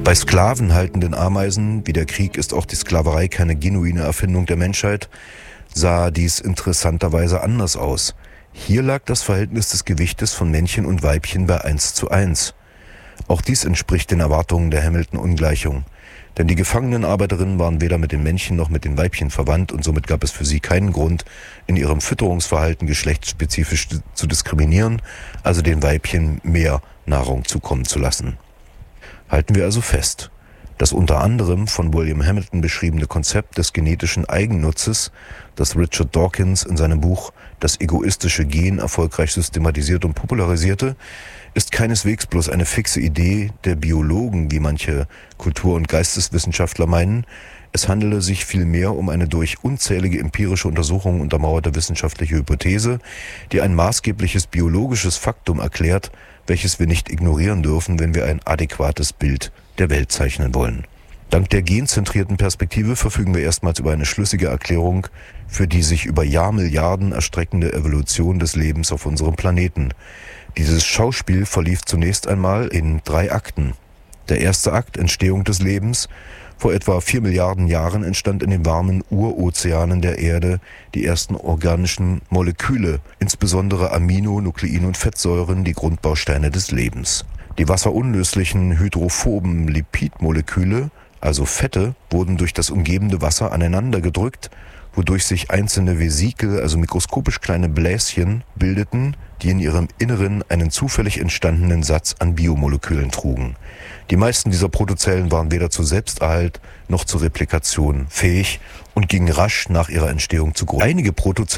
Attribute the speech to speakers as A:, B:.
A: Bei sklavenhaltenden Ameisen, wie der Krieg, ist auch die Sklaverei keine genuine Erfindung der Menschheit, sah dies interessanterweise anders aus. Hier lag das Verhältnis des Gewichtes von Männchen und Weibchen bei 1:1. Auch dies entspricht den Erwartungen der Hamilton-Ungleichung. Denn die gefangenen Arbeiterinnen waren weder mit den Männchen noch mit den Weibchen verwandt und somit gab es für sie keinen Grund, in ihrem Fütterungsverhalten geschlechtsspezifisch zu diskriminieren, also den Weibchen mehr Nahrung zukommen zu lassen. Halten wir also fest: Das unter anderem von William Hamilton beschriebene Konzept des genetischen Eigennutzes, das Richard Dawkins in seinem Buch Das egoistische Gen erfolgreich systematisiert und popularisierte, ist keineswegs bloß eine fixe Idee der Biologen, wie manche Kultur- und Geisteswissenschaftler meinen. Es handele sich vielmehr um eine durch unzählige empirische Untersuchungen untermauerte wissenschaftliche Hypothese, die ein maßgebliches biologisches Faktum erklärt, welches wir nicht ignorieren dürfen, wenn wir ein adäquates Bild der Welt zeichnen wollen. Dank der genzentrierten Perspektive verfügen wir erstmals über eine schlüssige Erklärung für die sich über Jahrmilliarden erstreckende Evolution des Lebens auf unserem Planeten. Dieses Schauspiel verlief zunächst einmal in 3 Akten. Der erste Akt, Entstehung des Lebens. Vor etwa 4 Milliarden Jahren entstand in den warmen Urozeanen der Erde die ersten organischen Moleküle, insbesondere Amino-, Nuklein- und Fettsäuren, die Grundbausteine des Lebens. Die wasserunlöslichen hydrophoben Lipidmoleküle, also Fette, wurden durch das umgebende Wasser aneinander gedrückt, wodurch sich einzelne Vesikel, also mikroskopisch kleine Bläschen, bildeten, die in ihrem Inneren einen zufällig entstandenen Satz an Biomolekülen trugen. Die meisten dieser Protozellen waren weder zu Selbsterhalt noch zur Replikation fähig und gingen rasch nach ihrer Entstehung zugrunde. Einige Protozellen